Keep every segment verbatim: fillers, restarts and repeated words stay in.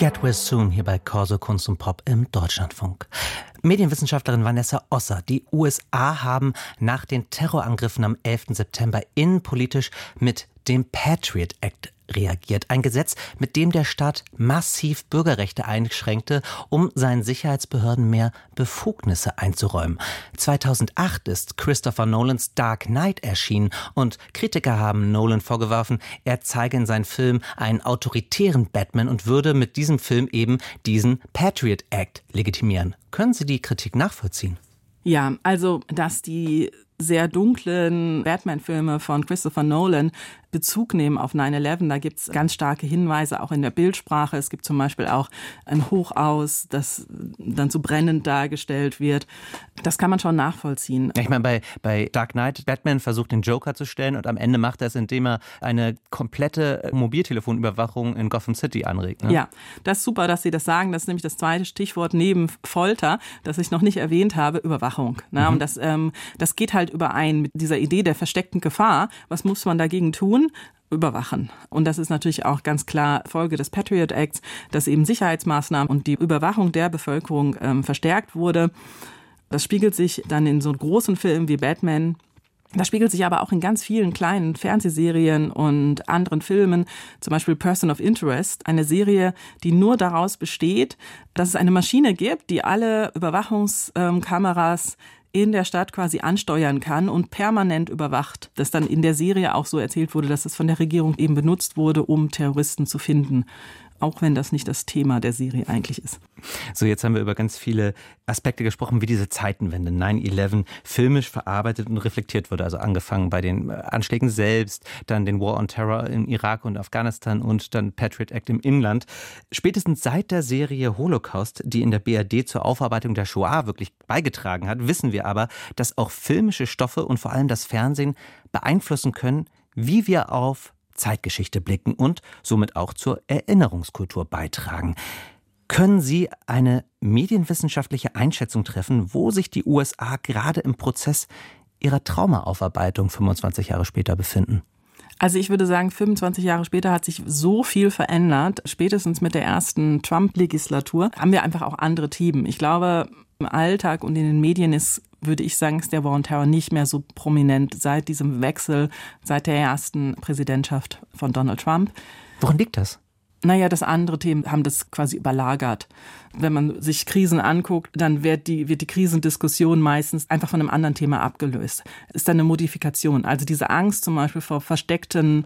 Get Well Soon hier bei Corso Kunst und Pop im Deutschlandfunk. Medienwissenschaftlerin Vanessa Osser. Die U S A haben nach den Terrorangriffen am elften September innenpolitisch mit dem Patriot Act reagiert. Ein Gesetz, mit dem der Staat massiv Bürgerrechte einschränkte, um seinen Sicherheitsbehörden mehr Befugnisse einzuräumen. zweitausendacht ist Christopher Nolans Dark Knight erschienen und Kritiker haben Nolan vorgeworfen, er zeige in seinem Film einen autoritären Batman und würde mit diesem Film eben diesen Patriot Act legitimieren. Können Sie die Kritik nachvollziehen? Ja, also, dass die sehr dunklen Batman-Filme von Christopher Nolan Bezug nehmen auf nine eleven. Da gibt es ganz starke Hinweise, auch in der Bildsprache. Es gibt zum Beispiel auch ein Hochaus, das dann so brennend dargestellt wird. Das kann man schon nachvollziehen. Ich meine, bei, bei Dark Knight, Batman versucht den Joker zu stellen und am Ende macht er es, indem er eine komplette Mobiltelefonüberwachung in Gotham City anregt. Ne? Ja, das ist super, dass Sie das sagen. Das ist nämlich das zweite Stichwort neben Folter, das ich noch nicht erwähnt habe, Überwachung. Ne? Mhm. Und das, ähm, das geht halt überein mit dieser Idee der versteckten Gefahr. Was muss man dagegen tun? Überwachen. Und das ist natürlich auch ganz klar Folge des Patriot Acts, dass eben Sicherheitsmaßnahmen und die Überwachung der Bevölkerung ähm, verstärkt wurde. Das spiegelt sich dann in so großen Filmen wie Batman. Das spiegelt sich aber auch in ganz vielen kleinen Fernsehserien und anderen Filmen, zum Beispiel Person of Interest, eine Serie, die nur daraus besteht, dass es eine Maschine gibt, die alle Überwachungskameras in der Stadt quasi ansteuern kann und permanent überwacht. Das dann in der Serie auch so erzählt wurde, dass es von der Regierung eben benutzt wurde, um Terroristen zu finden. Auch wenn das nicht das Thema der Serie eigentlich ist. So, jetzt haben wir über ganz viele Aspekte gesprochen, wie diese Zeitenwende nine eleven filmisch verarbeitet und reflektiert wurde. Also angefangen bei den Anschlägen selbst, dann den War on Terror in Irak und Afghanistan und dann Patriot Act im Inland. Spätestens seit der Serie Holocaust, die in der B R D zur Aufarbeitung der Shoah wirklich beigetragen hat, wissen wir aber, dass auch filmische Stoffe und vor allem das Fernsehen beeinflussen können, wie wir auf Zeitgeschichte blicken und somit auch zur Erinnerungskultur beitragen. Können Sie eine medienwissenschaftliche Einschätzung treffen, wo sich die U S A gerade im Prozess ihrer Traumaaufarbeitung fünfundzwanzig Jahre später befinden? Also ich würde sagen, fünfundzwanzig Jahre später hat sich so viel verändert. Spätestens mit der ersten Trump-Legislatur haben wir einfach auch andere Themen. Ich glaube, im Alltag und in den Medien ist, würde ich sagen, ist der War on Terror nicht mehr so prominent seit diesem Wechsel, seit der ersten Präsidentschaft von Donald Trump. Woran liegt das? Naja, das andere Themen haben das quasi überlagert. Wenn man sich Krisen anguckt, dann wird die, wird die Krisendiskussion meistens einfach von einem anderen Thema abgelöst. Es ist dann eine Modifikation. Also diese Angst zum Beispiel vor versteckten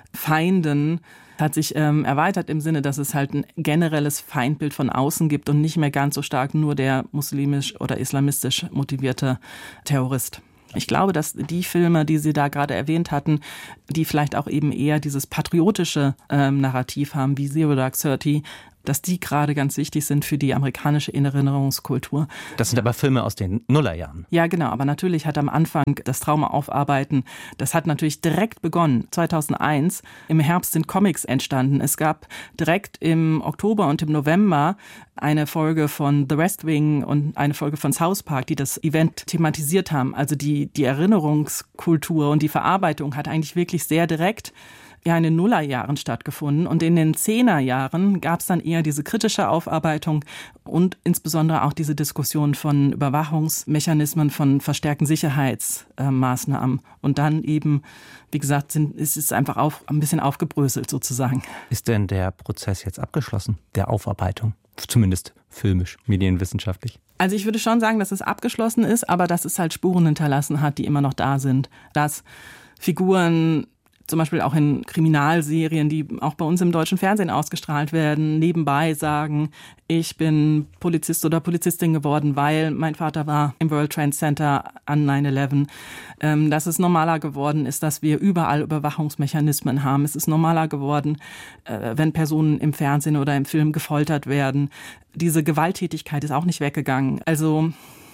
Feinden hat sich ähm, erweitert im Sinne, dass es halt ein generelles Feindbild von außen gibt und nicht mehr ganz so stark nur der muslimisch oder islamistisch motivierte Terrorist. Ich glaube, dass die Filme, die Sie da gerade erwähnt hatten, die vielleicht auch eben eher dieses patriotische ähm, Narrativ haben, wie Zero Dark Thirty, dass die gerade ganz wichtig sind für die amerikanische Erinnerungskultur. Das sind aber Filme aus den Nullerjahren. Ja, genau. Aber natürlich hat am Anfang das Trauma aufarbeiten, das hat natürlich direkt begonnen. zweitausendeins, im Herbst sind Comics entstanden. Es gab direkt im Oktober und im November eine Folge von The West Wing und eine Folge von South Park, die das Event thematisiert haben. Also die, die Erinnerungskultur und die Verarbeitung hat eigentlich wirklich sehr direkt ja in den Nullerjahren stattgefunden. Und in den Zehnerjahren gab es dann eher diese kritische Aufarbeitung und insbesondere auch diese Diskussion von Überwachungsmechanismen, von verstärkten Sicherheitsmaßnahmen. Und dann eben, wie gesagt, sind, ist es einfach auf, ein bisschen aufgebröselt sozusagen. Ist denn der Prozess jetzt abgeschlossen, der Aufarbeitung? Zumindest filmisch, medienwissenschaftlich. Also ich würde schon sagen, dass es abgeschlossen ist, aber dass es halt Spuren hinterlassen hat, die immer noch da sind. Dass Figuren zum Beispiel auch in Kriminalserien, die auch bei uns im deutschen Fernsehen ausgestrahlt werden, nebenbei sagen, ich bin Polizist oder Polizistin geworden, weil mein Vater war im World Trade Center an nine eleven. Ähm, dass es normaler geworden ist, dass wir überall Überwachungsmechanismen haben. Es ist normaler geworden, äh, wenn Personen im Fernsehen oder im Film gefoltert werden. Diese Gewalttätigkeit ist auch nicht weggegangen. Also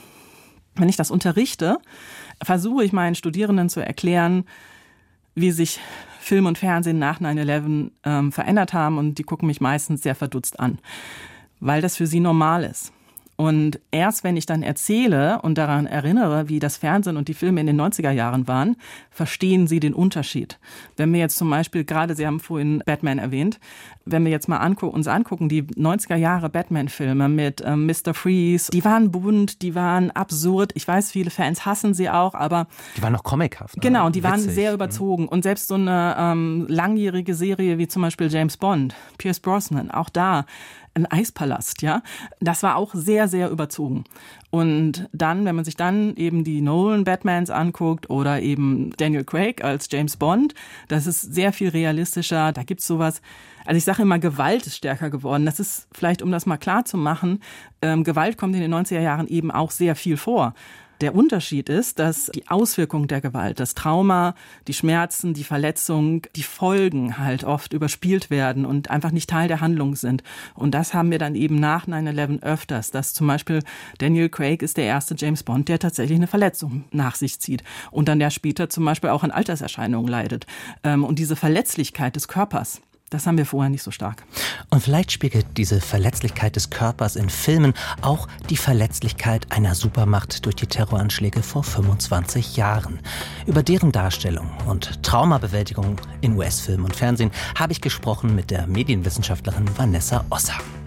wenn ich das unterrichte, versuche ich meinen Studierenden zu erklären, wie sich Film und Fernsehen nach nine eleven ähm, verändert haben. Und die gucken mich meistens sehr verdutzt an, weil das für sie normal ist. Und erst wenn ich dann erzähle und daran erinnere, wie das Fernsehen und die Filme in den neunziger Jahren waren, verstehen sie den Unterschied. Wenn wir jetzt zum Beispiel, gerade Sie haben vorhin Batman erwähnt, wenn wir jetzt mal angu- uns angucken, die neunziger Jahre Batman-Filme mit ähm, Mister Freeze, die waren bunt, die waren absurd. Ich weiß, viele Fans hassen sie auch, aber... Die waren noch comichaft. Ne? Genau, die waren Witzig. sehr überzogen. Und selbst so eine ähm, langjährige Serie wie zum Beispiel James Bond, Pierce Brosnan, auch da ein Eispalast, ja, das war auch sehr, sehr überzogen. Und dann, wenn man sich dann eben die Nolan-Batmans anguckt oder eben Daniel Craig als James Bond, das ist sehr viel realistischer, da gibt's sowas, also ich sage immer, Gewalt ist stärker geworden. Das ist vielleicht, um das mal klar zu machen, ähm, Gewalt kommt in den neunziger Jahren eben auch sehr viel vor. Der Unterschied ist, dass die Auswirkung der Gewalt, das Trauma, die Schmerzen, die Verletzung, die Folgen halt oft überspielt werden und einfach nicht Teil der Handlung sind. Und das haben wir dann eben nach nine eleven öfters, dass zum Beispiel Daniel Craig ist der erste James Bond, der tatsächlich eine Verletzung nach sich zieht und dann der später zum Beispiel auch an Alterserscheinungen leidet. Und diese Verletzlichkeit des Körpers, das haben wir vorher nicht so stark. Und vielleicht spiegelt diese Verletzlichkeit des Körpers in Filmen auch die Verletzlichkeit einer Supermacht durch die Terroranschläge vor fünfundzwanzig Jahren. Über deren Darstellung und Traumabewältigung in U S-Film und Fernsehen habe ich gesprochen mit der Medienwissenschaftlerin Vanessa Osser.